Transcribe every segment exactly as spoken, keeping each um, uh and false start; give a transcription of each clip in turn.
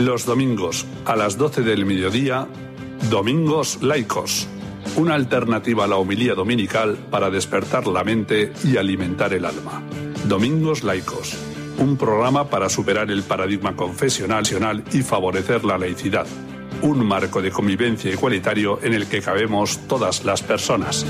Los domingos, a las doce del mediodía, Domingos Laicos. Una alternativa a la homilía dominical para despertar la mente y alimentar el alma. Domingos Laicos. Un programa para superar el paradigma confesional y favorecer la laicidad. Un marco de convivencia igualitario en el que cabemos todas las personas.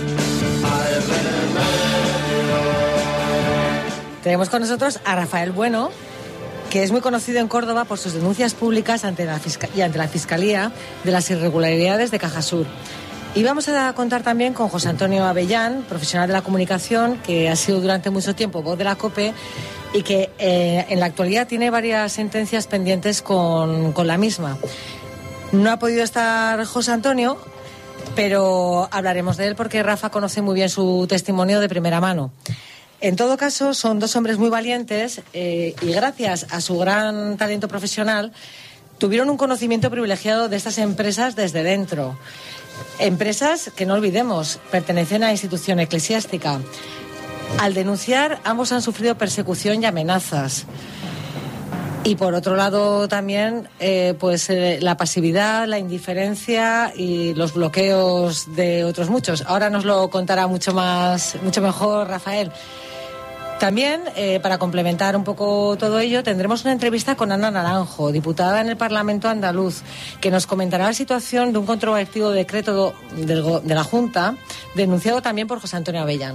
Tenemos con nosotros a Rafael Bueno, que es muy conocido en Córdoba por sus denuncias públicas ante la Fiscal- y ante la Fiscalía de las irregularidades de Cajasur. Y vamos a contar también con José Antonio Avellán, profesional de la comunicación, que ha sido durante mucho tiempo voz de la COPE y que eh, en la actualidad tiene varias sentencias pendientes con, con la misma. No ha podido estar José Antonio, pero hablaremos de él porque Rafa conoce muy bien su testimonio de primera mano. En todo caso, son dos hombres muy valientes eh, y gracias a su gran talento profesional tuvieron un conocimiento privilegiado de estas empresas desde dentro. Empresas que, no olvidemos, pertenecen a institución eclesiástica. Al denunciar, ambos han sufrido persecución y amenazas. Y por otro lado también eh, pues eh, la pasividad, la indiferencia y los bloqueos de otros muchos. Ahora nos lo contará mucho más, mucho mejor Rafael. También, eh, para complementar un poco todo ello, tendremos una entrevista con Ana Naranjo, diputada en el Parlamento andaluz, que nos comentará la situación de un controvertido decreto del, de la Junta, denunciado también por José Antonio Avellán.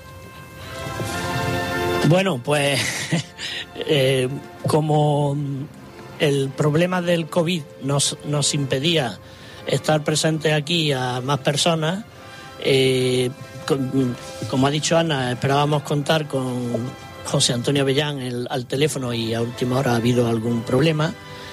Bueno, pues eh, como el problema del COVID nos, nos impedía estar presentes aquí a más personas, eh, como ha dicho Ana, esperábamos contar con José Antonio Avellán el, al teléfono y a última hora ha habido algún problema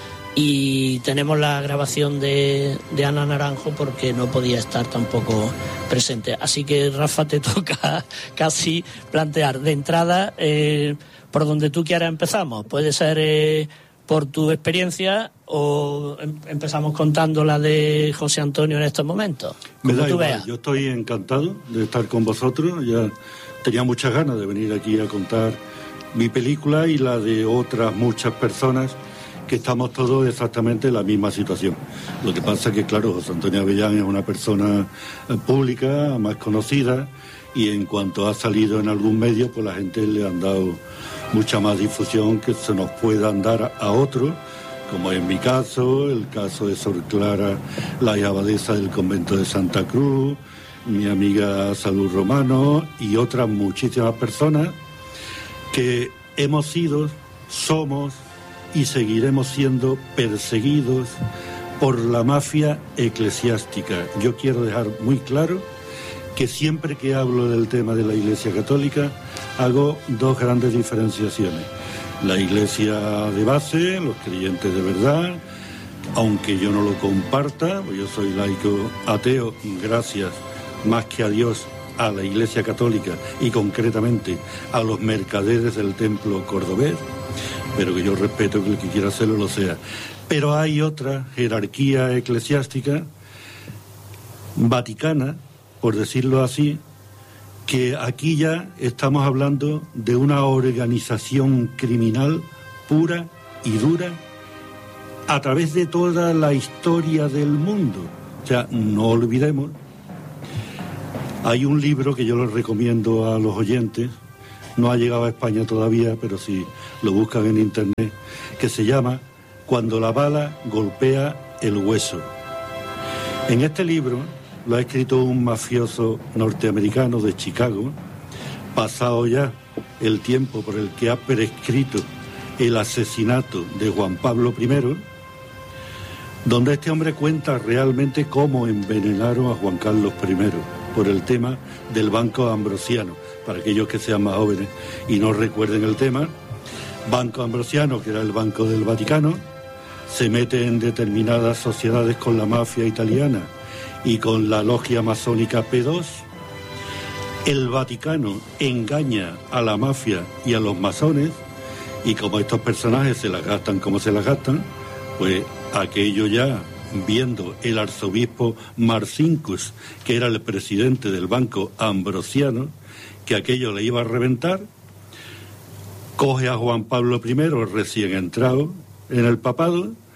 y tenemos la grabación de, de Ana Naranjo porque no podía estar tampoco presente. Así que, Rafa, te toca casi plantear de entrada eh, por donde tú quieras empezamos. Puede ser eh, por tu experiencia o em- empezamos contando la de José Antonio en estos momentos. Me Como da tú igual, veas. yo estoy encantado de estar con vosotros. Ya tenía muchas ganas de venir aquí a contar mi película y la de otras muchas personas que estamos todos exactamente en la misma situación. Lo que pasa es que, claro, José Antonio Avellán es una persona eh, pública, más conocida, y en cuanto ha salido en algún medio, pues la gente le han dado mucha más difusión que se nos puedan dar a otros, como en mi caso, el caso de Sor Clara, la abadesa del convento de Santa Cruz, mi amiga Salud Romano y otras muchísimas personas que hemos sido, somos y seguiremos siendo perseguidos por la mafia eclesiástica. Yo quiero dejar muy claro que siempre que hablo del tema de la Iglesia Católica hago dos grandes diferenciaciones. La Iglesia de base, los creyentes de verdad, aunque yo no lo comparta, yo soy laico ateo, gracias más que a Dios, a la Iglesia Católica y concretamente a los mercaderes del templo cordobés, pero que yo respeto que el que quiera hacerlo lo sea. Pero hay otra jerarquía eclesiástica vaticana, por decirlo así, que aquí ya estamos hablando de una organización criminal pura y dura a través de toda la historia del mundo. O sea, no olvidemos, hay un libro que yo les recomiendo a los oyentes, no ha llegado a España todavía, pero si lo buscan en internet, que se llama Cuando la bala golpea el hueso. En este libro lo ha escrito un mafioso norteamericano de Chicago, pasado ya el tiempo por el que ha prescrito el asesinato de Juan Pablo primero, donde este hombre cuenta realmente cómo envenenaron a Juan Carlos primero por el tema del Banco Ambrosiano. Para aquellos que sean más jóvenes y no recuerden el tema, Banco Ambrosiano, que era el Banco del Vaticano, se mete en determinadas sociedades con la mafia italiana y con la logia masónica P dos. El Vaticano engaña a la mafia y a los masones, y como estos personajes se las gastan como se las gastan, pues aquello ya, viendo el arzobispo Marcinkus, que era el presidente del Banco Ambrosiano, que aquello le iba a reventar, coge a Juan Pablo primero, recién entrado en el papado,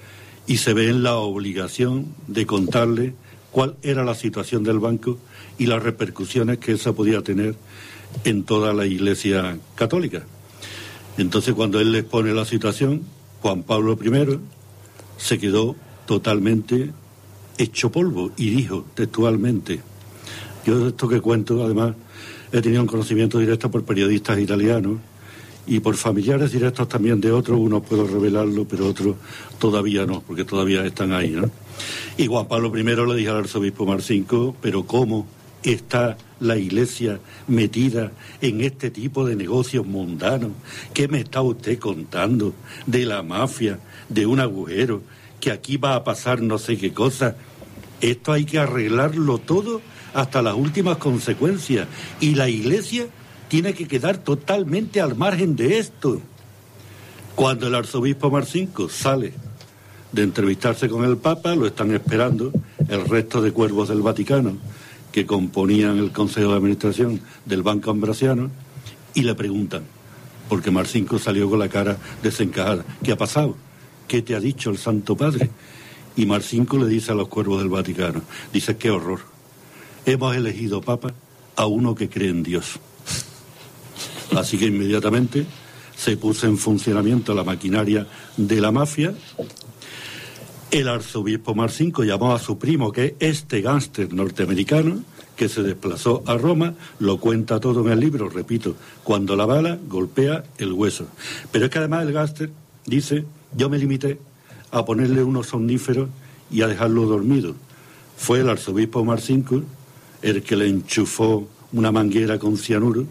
y se ve en la obligación de contarle cuál era la situación del banco y las repercusiones que eso podía tener en toda la Iglesia católica. Entonces, cuando él les pone la situación, Juan Pablo primero se quedó totalmente hecho polvo y dijo textualmente, yo esto que cuento, además, he tenido un conocimiento directo por periodistas italianos y por familiares directos también de otros, unos puedo revelarlo, pero otros todavía no, porque todavía están ahí, ¿no? Y Juan Pablo primero le dijo al arzobispo Marcinko, pero ¿cómo está la Iglesia metida en este tipo de negocios mundanos? ¿Qué me está usted contando de la mafia, de un agujero, que aquí va a pasar no sé qué cosa? Esto hay que arreglarlo todo hasta las últimas consecuencias, y la Iglesia tiene que quedar totalmente al margen de esto. Cuando el arzobispo Marcinko sale de entrevistarse con el Papa, lo están esperando el resto de cuervos del Vaticano que componían el Consejo de Administración del Banco Ambrosiano, y le preguntan, porque Marcinko salió con la cara desencajada, ¿qué ha pasado? ¿Qué te ha dicho el Santo Padre? Y Marcinko le dice a los cuervos del Vaticano, dice, qué horror, hemos elegido Papa a uno que cree en Dios. Así que inmediatamente se puso en funcionamiento la maquinaria de la mafia. El arzobispo Marcinko llamó a su primo, que es este gángster norteamericano, que se desplazó a Roma, lo cuenta todo en el libro, repito, cuando la bala golpea el hueso. Pero es que además el gángster dice, yo me limité a ponerle unos somníferos y a dejarlo dormido. Fue el arzobispo Marcinko el que le enchufó una manguera con cianuro,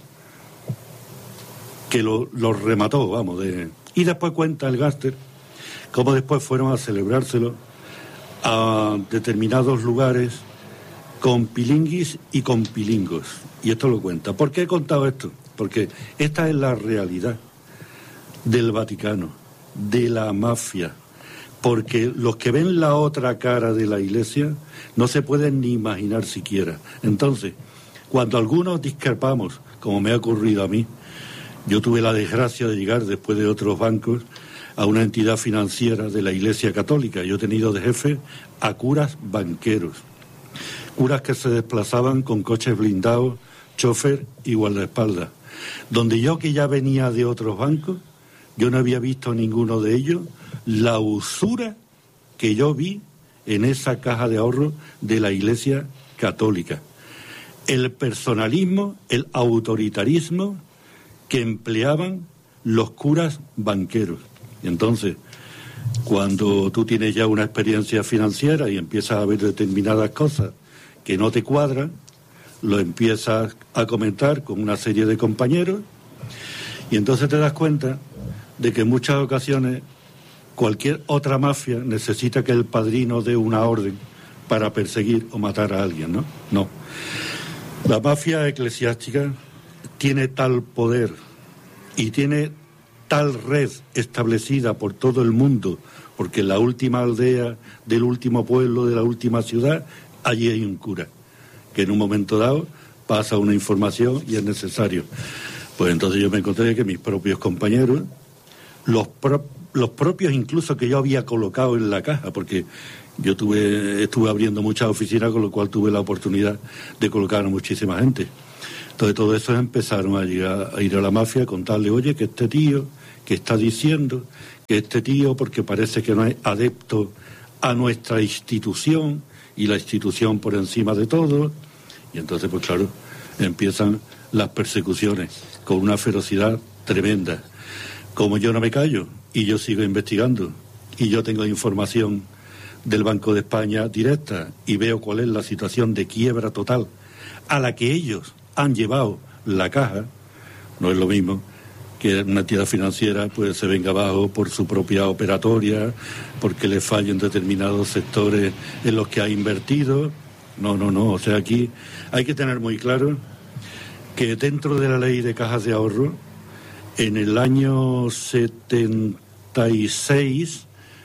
que lo, lo remató, vamos, de... Y después cuenta el gángster cómo después fueron a celebrárselo a determinados lugares con pilinguis y con pilingos. Y esto lo cuenta. ¿Por qué he contado esto? Porque esta es la realidad del Vaticano, de la mafia. Porque los que ven la otra cara de la Iglesia no se pueden ni imaginar siquiera. Entonces, cuando algunos discrepamos, como me ha ocurrido a mí, yo tuve la desgracia de llegar después de otros bancos a una entidad financiera de la Iglesia Católica. Yo he tenido de jefe a curas banqueros, curas que se desplazaban con coches blindados, chofer y guardaespaldas, donde yo, que ya venía de otros bancos, yo no había visto ninguno de ellos la usura que yo vi en esa caja de ahorro de la Iglesia Católica. El personalismo, el autoritarismo que empleaban los curas banqueros. Y entonces, cuando tú tienes ya una experiencia financiera y empiezas a ver determinadas cosas que no te cuadran, lo empiezas a comentar con una serie de compañeros, y entonces te das cuenta de que en muchas ocasiones cualquier otra mafia necesita que el padrino dé una orden para perseguir o matar a alguien, ¿no? No. La mafia eclesiástica tiene tal poder y tiene tal red establecida por todo el mundo, porque en la última aldea del último pueblo, de la última ciudad, allí hay un cura, que en un momento dado pasa una información y es necesario. Pues entonces yo me encontré que mis propios compañeros, los, pro, los propios incluso que yo había colocado en la caja, porque yo tuve, estuve abriendo muchas oficinas, con lo cual tuve la oportunidad de colocar a muchísima gente. Entonces todo eso empezaron a, llegar, a ir a la mafia, a contarle, oye, que este tío, que está diciendo, que este tío, porque parece que no es adepto a nuestra institución, y la institución por encima de todo. Y entonces, pues claro, empiezan las persecuciones con una ferocidad tremenda. Como yo no me callo, y yo sigo investigando, y yo tengo información del Banco de España directa, y veo cuál es la situación de quiebra total a la que ellos han llevado la caja, no es lo mismo que una entidad financiera pues se venga abajo por su propia operatoria, porque le fallen determinados sectores en los que ha invertido. No, no, no, o sea, aquí hay que tener muy claro que dentro de la ley de cajas de ahorro, en el año setenta y seis,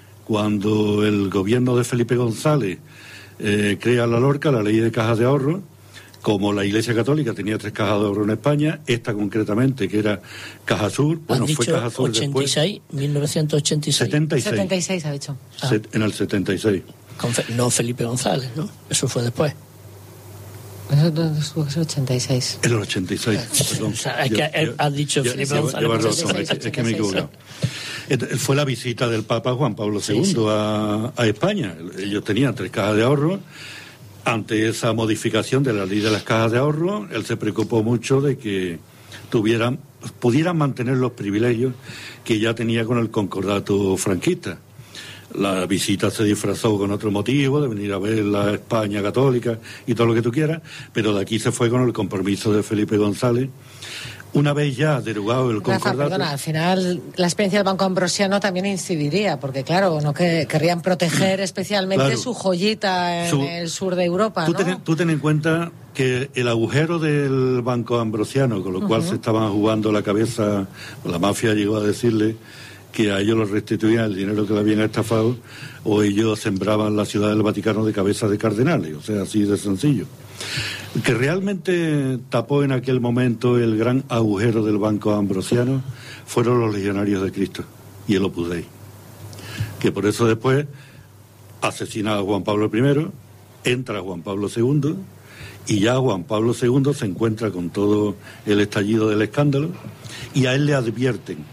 cuando el gobierno de Felipe González eh, crea la Lorca, la ley de cajas de ahorro, como la Iglesia Católica tenía tres cajas de ahorro en España, esta concretamente, que era Caja Sur, bueno, dicho fue Caja Sur ochenta y seis, después... mil novecientos ochenta y seis. setenta y seis. setenta y seis ha dicho. Ah. En el setenta y seis. Con Fe, no Felipe González, ¿no? Eso fue después. Eso tuvo que ser ochenta y seis. En el ochenta y seis, perdón. O sea, es que Yo- él yo- ha dicho yo- Felipe yo- González. lleva razón, ochenta y seis, es que- es que me he ochenta y seis. equivocado. Fue la visita del Papa Juan Pablo segundo Sí, sí. A, a España. Ellos tenían tres cajas de ahorro. Ante esa modificación de la ley de las cajas de ahorro, él se preocupó mucho de que tuvieran, pudieran mantener los privilegios que ya tenía con el concordato franquista. La visita se disfrazó con otro motivo, de venir a ver la España católica y todo lo que tú quieras, pero de aquí se fue con el compromiso de Felipe González. Una vez ya derogado el Rafa, concordato... perdona, al final la experiencia del Banco Ambrosiano también incidiría, porque claro, no que querrían proteger especialmente Claro. su joyita en Su- el sur de Europa, Tú ¿no? ten, tú ten en cuenta que el agujero del Banco Ambrosiano, con lo cual se estaban jugando la cabeza, la mafia llegó a decirle que a ellos los restituían el dinero que le habían estafado, o ellos sembraban la ciudad del Vaticano de cabezas de cardenales, o sea, así de sencillo. El que realmente tapó en aquel momento el gran agujero del Banco Ambrosiano fueron los legionarios de Cristo y el Opus Dei, que por eso después asesina a Juan Pablo primero, entra Juan Pablo segundo, y ya Juan Pablo segundo se encuentra con todo el estallido del escándalo, y a él le advierten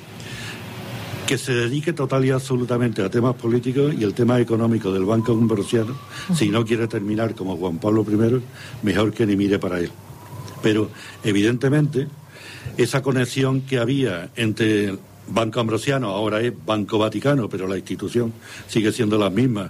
que se dedique total y absolutamente a temas políticos, y el tema económico del Banco Ambrosiano, si no quiere terminar como Juan Pablo primero, mejor que ni mire para él. Pero evidentemente esa conexión que había entre el Banco Ambrosiano, ahora es Banco Vaticano, pero la institución sigue siendo la misma,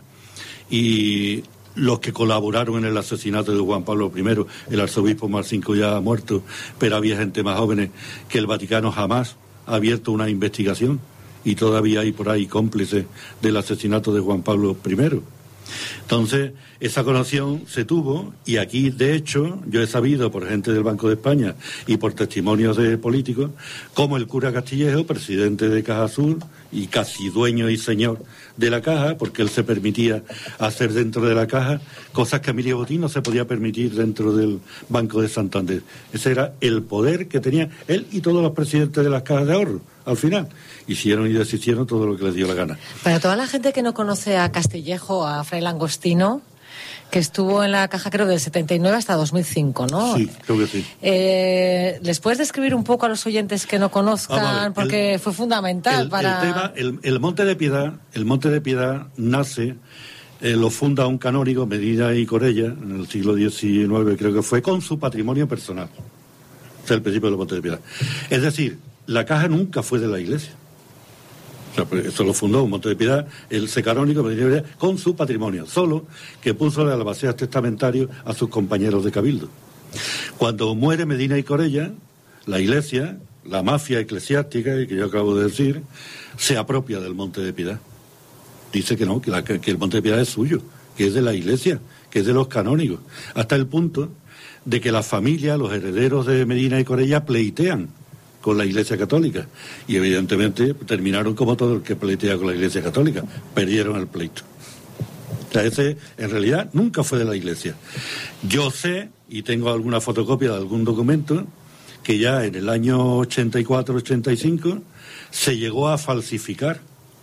y los que colaboraron en el asesinato de Juan Pablo primero, el arzobispo Marcinko ya ha muerto, pero había gente más jóvenes, que el Vaticano jamás ha abierto una investigación, y todavía hay por ahí cómplices del asesinato de Juan Pablo primero. Entonces, esa conexión se tuvo, y aquí, de hecho, yo he sabido por gente del Banco de España y por testimonios de políticos, como el cura Castillejo, presidente de Caja Sur y casi dueño y señor de la caja, porque él se permitía hacer dentro de la caja cosas que Emilio Botín no se podía permitir dentro del Banco de Santander. Ese era el poder que tenía él y todos los presidentes de las cajas de ahorro. Al final, hicieron y deshicieron todo lo que les dio la gana. Para toda la gente que no conoce a Castillejo, a Fray Langostino, que estuvo en la caja creo del setenta y nueve hasta dos mil cinco, ¿no? Sí, creo que sí. Eh, ¿Les puedes describir un poco a los oyentes que no conozcan? Vamos a ver, Porque el- fue fundamental el, para... el tema, el, el Monte de Piedad, el Monte de Piedad nace, eh, lo funda un canónigo, Medina y Corella, en el siglo diecinueve creo que fue, con su patrimonio personal. Ese es el principio del Monte de Piedad. Es decir, la caja nunca fue de la Iglesia. O sea, pues eso lo fundó un Monte de Piedad, el canónigo Medina y Corella, con su patrimonio, solo que puso de albaceas testamentarios a sus compañeros de cabildo. Cuando muere Medina y Corella, la Iglesia, la mafia eclesiástica, que yo acabo de decir, se apropia del Monte de Piedad. Dice que no, que, la, que el Monte de Piedad es suyo, que es de la Iglesia, que es de los canónigos, hasta el punto de que la familia, los herederos de Medina y Corella, pleitean con la Iglesia Católica, y evidentemente terminaron como todo el que pleitea con la Iglesia Católica, perdieron el pleito. O sea, ese en realidad nunca fue de la Iglesia. Yo sé, y tengo alguna fotocopia de algún documento, que ya en el año ochenta y cuatro ochenta y cinco se llegó a falsificar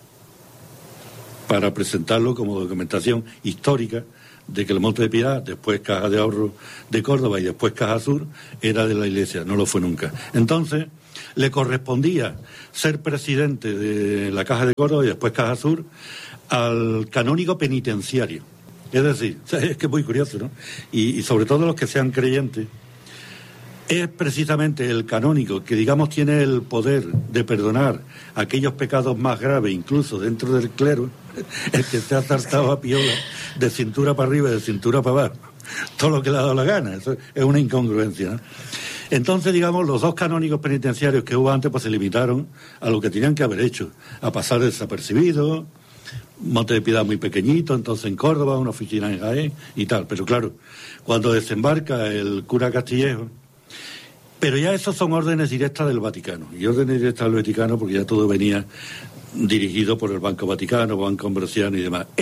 para presentarlo como documentación histórica de que el Monte de Piedad, después Caja de Ahorro de Córdoba y después Caja Sur, era de la Iglesia, no lo fue nunca. Entonces, le correspondía ser presidente de la Caja de Córdoba y después Caja Sur al canónigo penitenciario. Es decir, es que es muy curioso, ¿no? Y, y sobre todo los que sean creyentes, es precisamente el canónigo que, digamos, tiene el poder de perdonar aquellos pecados más graves, incluso dentro del clero, el que se ha zartado a piola de cintura para arriba y de cintura para abajo, todo lo que le ha dado la gana. Eso es una incongruencia, ¿no? Entonces, digamos, los dos canónigos penitenciarios que hubo antes pues se limitaron a lo que tenían que haber hecho, a pasar desapercibidos, Monte de Piedad muy pequeñito, entonces en Córdoba, una oficina en Jaén y tal. Pero claro, cuando desembarca el cura Castillejo, pero ya esos son órdenes directas del Vaticano, y órdenes directas del Vaticano porque ya todo venía dirigido por el Banco Vaticano, Banco Ambrosiano y demás. Él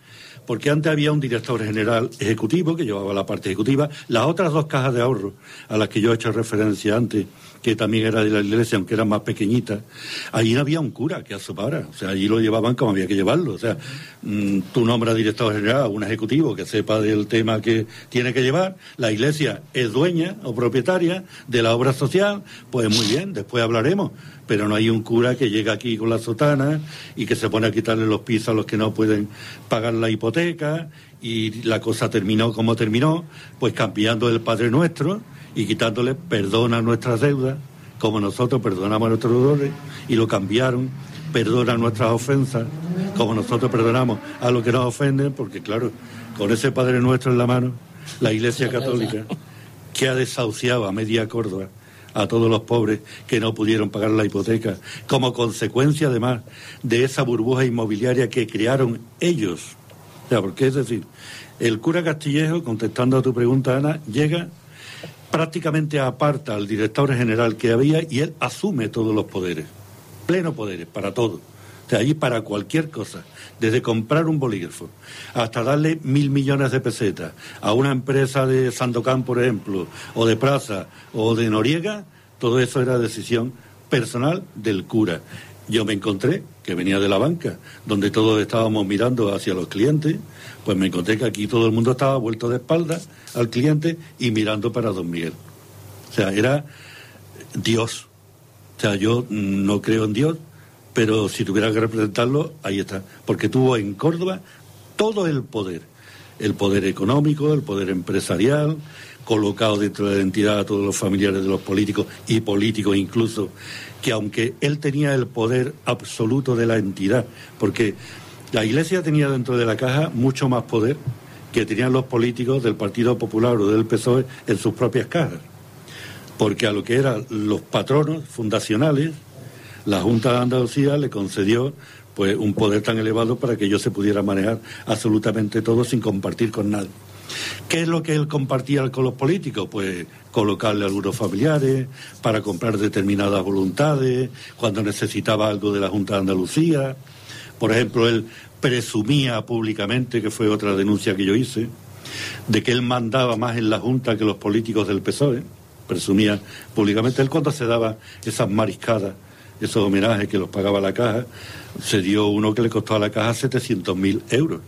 porque antes había un director general ejecutivo que llevaba la parte ejecutiva, las otras dos cajas de ahorro a las que yo he hecho referencia antes, que también era de la iglesia, aunque eran más pequeñitas, allí no había un cura que asopara, o sea, allí lo llevaban como había que llevarlo, o sea, mmm, tú nombras director general a un ejecutivo que sepa del tema que tiene que llevar, la iglesia es dueña o propietaria de la obra social, pues muy bien, después hablaremos, pero no hay un cura que llega aquí con la sotana y que se pone a quitarle los pisos a los que no pueden pagar la hipoteca, y la cosa terminó como terminó, pues cambiando el Padre Nuestro y quitándole perdona nuestras deudas, como nosotros perdonamos a nuestros deudores, y lo cambiaron, perdona nuestras ofensas, como nosotros perdonamos a los que nos ofenden, porque claro, con ese Padre Nuestro en la mano, la Iglesia Católica, que ha desahuciado a media Córdoba a todos los pobres que no pudieron pagar la hipoteca, como consecuencia además de esa burbuja inmobiliaria que crearon ellos. O sea, porque es decir, el cura Castillejo, contestando a tu pregunta, Ana, llega, prácticamente aparta al director general que había y él asume todos los poderes, pleno poderes para todo, o sea, allí para cualquier cosa, desde comprar un bolígrafo hasta darle mil millones de pesetas a una empresa de Sandokan, por ejemplo, o de Praza o de Noriega, todo eso era decisión personal del cura. Yo me encontré, que venía de la banca, donde todos estábamos mirando hacia los clientes, pues me encontré que aquí todo el mundo estaba vuelto de espaldas al cliente y mirando para Don Miguel. O sea, era Dios. O sea, yo no creo en Dios, pero si tuviera que representarlo, ahí está. Porque tuvo en Córdoba todo el poder. El poder económico, el poder empresarial, colocado dentro de la entidad a todos los familiares de los políticos y políticos incluso, que aunque él tenía el poder absoluto de la entidad, porque la Iglesia tenía dentro de la caja mucho más poder que tenían los políticos del Partido Popular o del P S O E en sus propias cajas, porque a lo que eran los patronos fundacionales, la Junta de Andalucía le concedió pues un poder tan elevado para que ellos se pudieran manejar absolutamente todo sin compartir con nadie. ¿Qué es lo que él compartía con los políticos? Pues colocarle algunos familiares para comprar determinadas voluntades, cuando necesitaba algo de la Junta de Andalucía. Por ejemplo, él presumía públicamente, que fue otra denuncia que yo hice, de que él mandaba más en la Junta que los políticos del P S O E. Presumía públicamente. Él, cuando se daba esas mariscadas, esos homenajes que los pagaba la caja, se dio uno que le costó a la caja setecientos mil euros.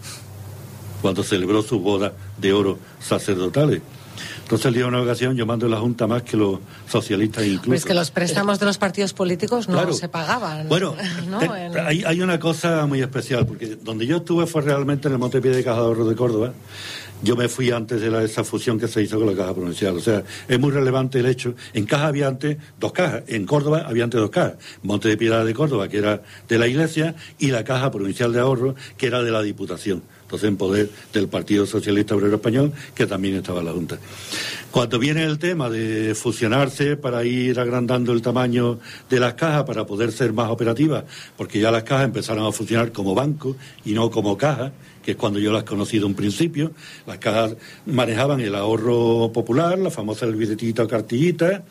Cuando celebró sus bodas de oro sacerdotales. Entonces, el día de una ocasión, yo mando en la Junta más que los socialistas incluso. Pues que los préstamos de los partidos políticos no claro. se pagaban. Bueno, ¿no? te, en... hay, hay una cosa muy especial, porque donde yo estuve fue realmente en el Montepié de Caja de Ahorro de Córdoba. Yo me fui antes de la, esa fusión que se hizo con la Caja Provincial. O sea, es muy relevante el hecho. En Caja había antes dos cajas. En Córdoba había antes dos cajas. Monte de Piedad de Córdoba, que era de la Iglesia, y la Caja Provincial de Ahorro, que era de la Diputación. Entonces, en poder del Partido Socialista Obrero Español, que también estaba en la Junta. Cuando viene el tema de fusionarse para ir agrandando el tamaño de las cajas para poder ser más operativas, porque ya las cajas empezaron a funcionar como banco y no como cajas, que es cuando yo las conocí de un principio. Las cajas manejaban el ahorro popular, la famosa billetita o cartillita,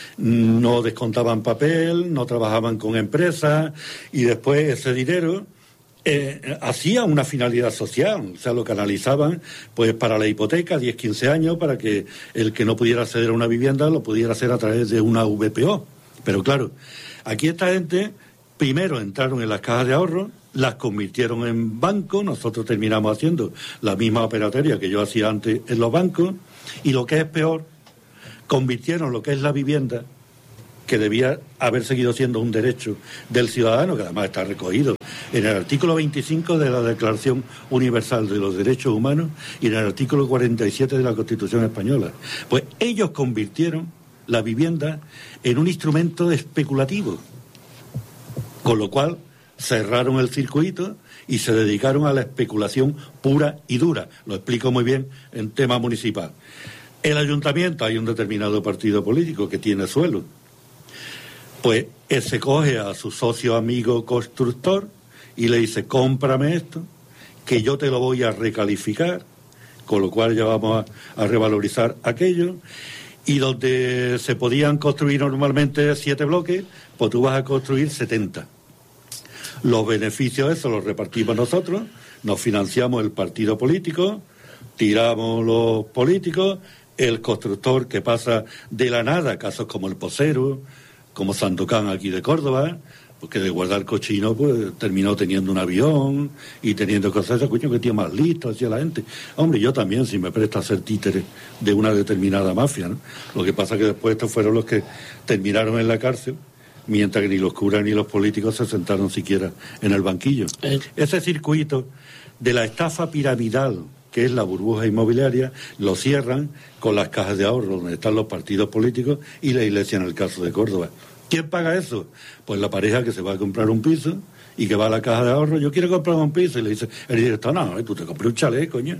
no descontaban papel, no trabajaban con empresas, y después ese dinero Eh, hacía una finalidad social, o sea, lo canalizaban pues para la hipoteca, diez, quince años, para que el que no pudiera acceder a una vivienda lo pudiera hacer a través de una V P O. Pero claro, aquí esta gente primero entraron en las cajas de ahorro, las convirtieron en bancos, nosotros terminamos haciendo la misma operatoria que yo hacía antes en los bancos, y lo que es peor, convirtieron lo que es la vivienda, que debía haber seguido siendo un derecho del ciudadano, que además está recogido en el artículo veinticinco de la Declaración Universal de los Derechos Humanos y en el artículo cuarenta y siete de la Constitución Española. Pues ellos convirtieron la vivienda en un instrumento especulativo, con lo cual cerraron el circuito y se dedicaron a la especulación pura y dura. Lo explico muy bien en tema municipal. El ayuntamiento, hay un determinado partido político que tiene suelo, pues él se coge a su socio amigo constructor y le dice, cómprame esto, que yo te lo voy a recalificar, con lo cual ya vamos a, a revalorizar aquello, y donde se podían construir normalmente siete bloques, pues tú vas a construir setenta. Los beneficios esos los repartimos nosotros, nos financiamos el partido político, tiramos los políticos, el constructor que pasa de la nada, casos como el Posero, como Sandokan aquí de Córdoba, porque de guardar cochino pues terminó teniendo un avión y teniendo cosas, ese coño que tiene más listo hacia la gente. Hombre, yo también, si me presta a ser títere de una determinada mafia, ¿no? Lo que pasa que después estos fueron los que terminaron en la cárcel, mientras que ni los curas ni los políticos se sentaron siquiera en el banquillo. Eh. Ese circuito de la estafa piramidal, que es la burbuja inmobiliaria, lo cierran con las cajas de ahorro, donde están los partidos políticos y la iglesia en el caso de Córdoba. ¿Quién paga eso? Pues la pareja que se va a comprar un piso y que va a la caja de ahorro, yo quiero comprar un piso, y le dice el director, no, tú te compras un chalet, coño.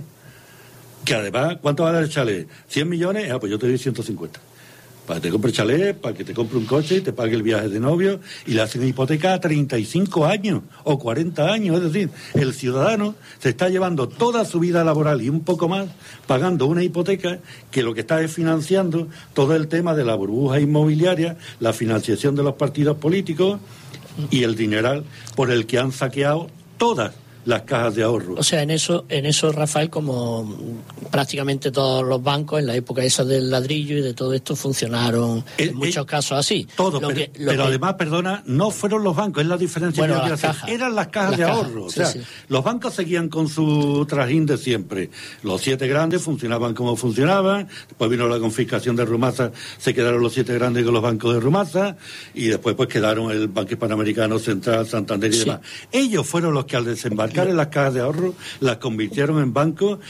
Que además, ¿cuánto vale el chalet? ¿cien millones? Ah, pues yo te doy ciento cincuenta. Para que te compre chalet, para que te compre un coche y te pague el viaje de novio, y le hacen hipoteca a treinta y cinco años o cuarenta años. Es decir, el ciudadano se está llevando toda su vida laboral y un poco más pagando una hipoteca que lo que está es financiando todo el tema de la burbuja inmobiliaria, la financiación de los partidos políticos y el dineral por el que han saqueado todas las cajas de ahorro. O sea, en eso, en eso, Rafael, como prácticamente todos los bancos en la época esa del ladrillo y de todo esto funcionaron el, en muchos el, casos así. Todo, lo pero, que, lo pero que... además, perdona, no fueron los bancos, es la diferencia bueno, que yo quiero hacer. Eran las cajas las de cajas, ahorro. O sea, sí, sí. Los bancos seguían con su trajín de siempre. Los siete grandes funcionaban como funcionaban, después vino la confiscación de Rumasa, se quedaron los siete grandes con los bancos de Rumasa, y después pues quedaron el Banco Hispanoamericano, Central, Santander y sí. demás. Ellos fueron los que al desembarcar en las cajas de ahorro, las convirtieron en bancos,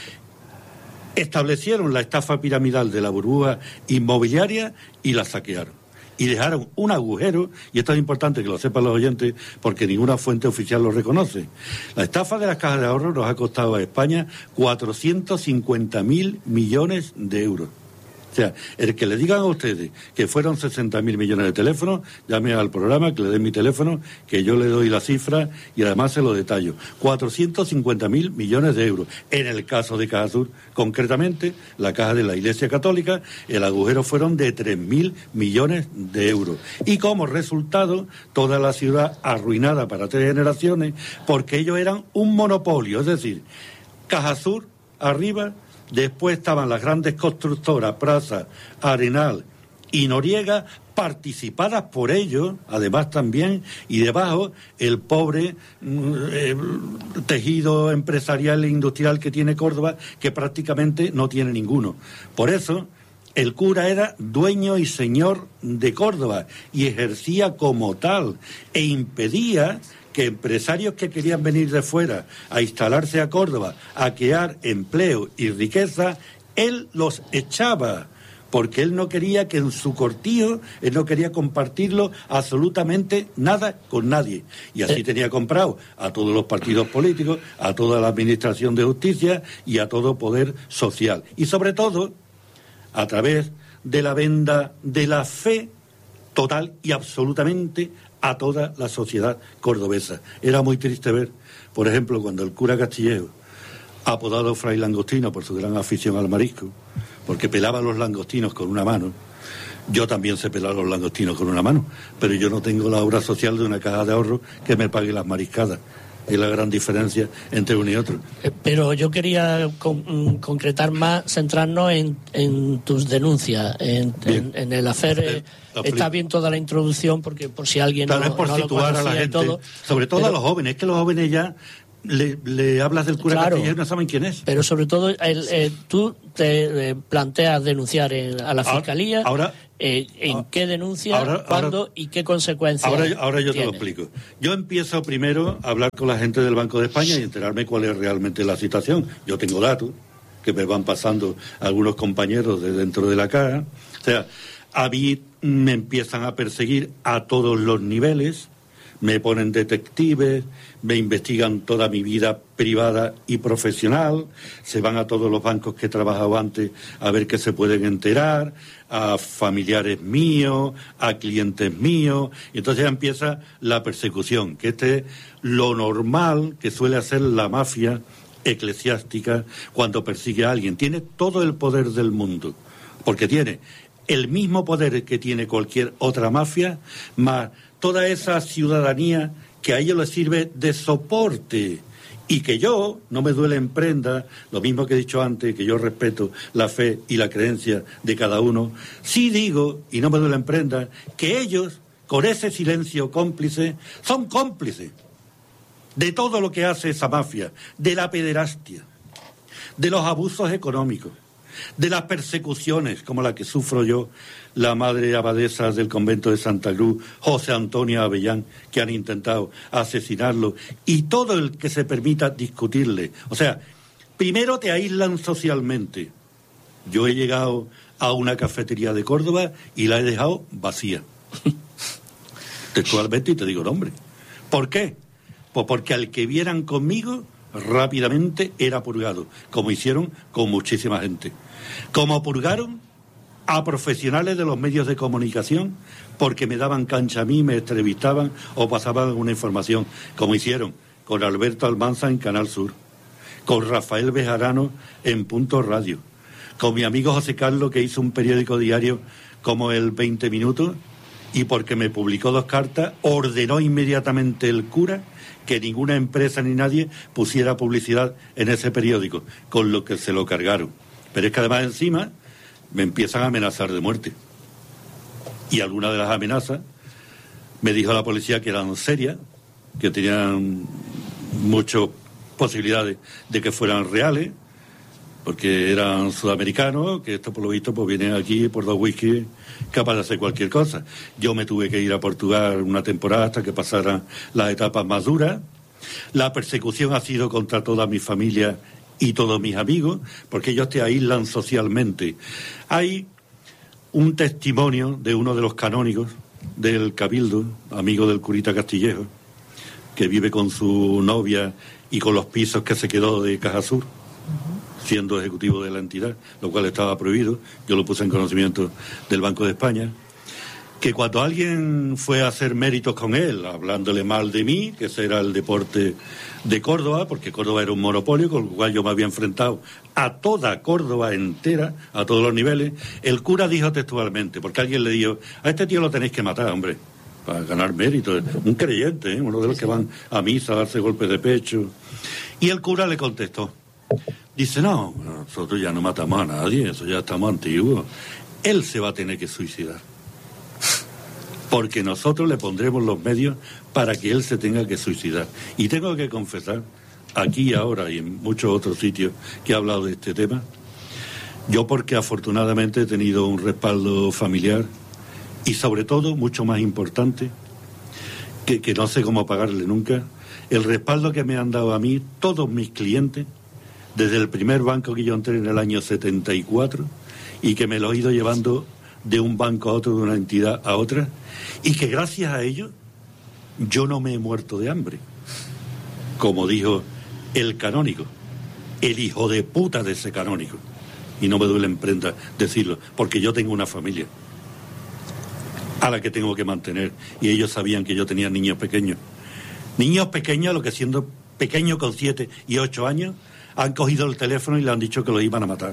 establecieron la estafa piramidal de la burbuja inmobiliaria y la saquearon. Y dejaron un agujero, y esto es importante que lo sepan los oyentes, porque ninguna fuente oficial lo reconoce. La estafa de las cajas de ahorro nos ha costado a España cuatrocientos cincuenta mil millones de euros. O sea, el que le digan a ustedes que fueron sesenta mil millones de teléfonos, llame al programa, que le den mi teléfono, que yo le doy la cifra y además se lo detallo. cuatrocientos cincuenta mil millones de euros. En el caso de Cajasur, concretamente, la caja de la Iglesia Católica, el agujero fueron de tres mil millones de euros. Y como resultado, toda la ciudad arruinada para tres generaciones, porque ellos eran un monopolio. Es decir, Cajasur, arriba... Después estaban las grandes constructoras, Prasa, Arenal y Noriega, participadas por ellos, además también, y debajo el pobre eh, tejido empresarial e industrial que tiene Córdoba, que prácticamente no tiene ninguno. Por eso, el cura era dueño y señor de Córdoba y ejercía como tal e impedía que empresarios que querían venir de fuera a instalarse a Córdoba, a crear empleo y riqueza, él los echaba, porque él no quería que en su cortijo, él no quería compartirlo absolutamente nada con nadie. Y así tenía comprado a todos los partidos políticos, a toda la administración de justicia y a todo poder social. Y sobre todo, a través de la venda de la fe total y absolutamente a toda la sociedad cordobesa. Era muy triste ver, por ejemplo, cuando el cura Castillejo, apodado Fray Langostino por su gran afición al marisco, porque pelaba los langostinos con una mano. Yo también sé pelar los langostinos con una mano, pero yo no tengo la obra social de una caja de ahorro que me pague las mariscadas. Es la gran diferencia entre uno y otro. Pero yo quería con, concretar más, centrarnos en, en tus denuncias, en, en, en el hacer... Eh, está bien toda la introducción, porque por si alguien Tal no, vez por no situar lo a la gente, todo, sobre todo pero, a los jóvenes, es que los jóvenes ya le, le hablas del cura claro, Castillejo y no saben quién es. Pero sobre todo, el, eh, tú te eh, planteas denunciar en, a la Fiscalía... Ahora... Eh, ¿En ahora, qué denuncia, ahora, cuándo ahora, y qué consecuencias Ahora, ahora yo tiene? te lo explico. Yo empiezo primero a hablar con la gente del Banco de España y enterarme cuál es realmente la situación. Yo tengo datos que me van pasando algunos compañeros de dentro de la caja. O sea, a mí me empiezan a perseguir a todos los niveles, me ponen detectives, me investigan toda mi vida privada y profesional, se van a todos los bancos que he trabajado antes a ver qué se pueden enterar, a familiares míos, a clientes míos, y entonces ya empieza la persecución, que este es lo normal que suele hacer la mafia eclesiástica cuando persigue a alguien. Tiene todo el poder del mundo, porque tiene el mismo poder que tiene cualquier otra mafia, más toda esa ciudadanía que a ellos les sirve de soporte. Y que yo, no me duele en prenda, lo mismo que he dicho antes, que yo respeto la fe y la creencia de cada uno, sí digo, y no me duele en prenda, que ellos, con ese silencio cómplice, son cómplices de todo lo que hace esa mafia, de la pederastia, de los abusos económicos, de las persecuciones como la que sufro yo, la madre abadesa del convento de Santa Cruz, José Antonio Avellán, que han intentado asesinarlo, y todo el que se permita discutirle. O sea, primero te aíslan socialmente. Yo he llegado a una cafetería de Córdoba y la he dejado vacía. Textualmente, y te digo nombre. ¿Por qué? Pues porque al que vieran conmigo, rápidamente era purgado, como hicieron con muchísima gente. Como purgaron a profesionales de los medios de comunicación porque me daban cancha a mí, me entrevistaban o pasaban alguna información, como hicieron con Alberto Almanza en Canal Sur, con Rafael Bejarano en Punto Radio, con mi amigo José Carlos, que hizo un periódico diario como el veinte minutos, y porque me publicó dos cartas, ordenó inmediatamente el cura que ninguna empresa ni nadie pusiera publicidad en ese periódico, con lo que se lo cargaron. Pero es que además encima me empiezan a amenazar de muerte. Y algunas de las amenazas me dijo la policía que eran serias, que tenían muchas posibilidades de que fueran reales, porque eran sudamericanos, que esto por lo visto pues vienen aquí por dos whisky capaz de hacer cualquier cosa. Yo me tuve que ir a Portugal una temporada hasta que pasaran las etapas más duras. La persecución ha sido contra toda mi familia y todos mis amigos, porque ellos te aíslan socialmente. Hay un testimonio de uno de los canónigos del Cabildo, amigo del curita Castillejo, que vive con su novia y con los pisos que se quedó de Cajasur, siendo ejecutivo de la entidad, lo cual estaba prohibido. Yo lo puse en conocimiento del Banco de España. Que cuando alguien fue a hacer méritos con él, hablándole mal de mí, que ese era el deporte de Córdoba, porque Córdoba era un monopolio, con el cual yo me había enfrentado a toda Córdoba entera, a todos los niveles, el cura dijo textualmente, porque alguien le dijo, a este tío lo tenéis que matar, hombre, para ganar méritos. Un creyente, ¿eh? Uno de los que van a misa a darse golpes de pecho. Y el cura le contestó, dice, no, nosotros ya no matamos a nadie, eso ya estamos antiguos. Él se va a tener que suicidar, porque nosotros le pondremos los medios para que él se tenga que suicidar. Y tengo que confesar, aquí y ahora y en muchos otros sitios que he hablado de este tema, yo porque afortunadamente he tenido un respaldo familiar y sobre todo, mucho más importante, que, que no sé cómo pagarle nunca, el respaldo que me han dado a mí todos mis clientes, desde el primer banco que yo entré en el año setenta y cuatro, y que me lo he ido llevando de un banco a otro, de una entidad a otra, y que gracias a ello yo no me he muerto de hambre, como dijo el canónigo, el hijo de puta de ese canónigo, y no me duele en prenda decirlo, porque yo tengo una familia a la que tengo que mantener, y ellos sabían que yo tenía niños pequeños, niños pequeños, lo que siendo pequeños con siete y ocho años, han cogido el teléfono y le han dicho que lo iban a matar.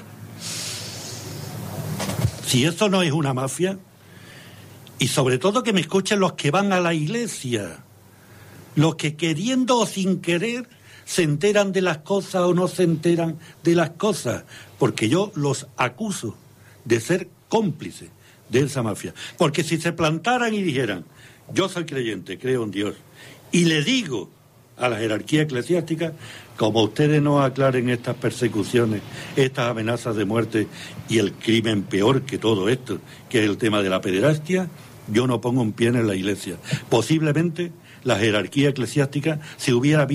Si eso no es una mafia, y sobre todo que me escuchen los que van a la iglesia, los que queriendo o sin querer se enteran de las cosas o no se enteran de las cosas, porque yo los acuso de ser cómplices de esa mafia. Porque si se plantaran y dijeran, yo soy creyente, creo en Dios, y le digo a la jerarquía eclesiástica, como ustedes no aclaren estas persecuciones, estas amenazas de muerte y el crimen peor que todo esto, que es el tema de la pederastia, yo no pongo un pie en la iglesia. Posiblemente la jerarquía eclesiástica se hubiera visto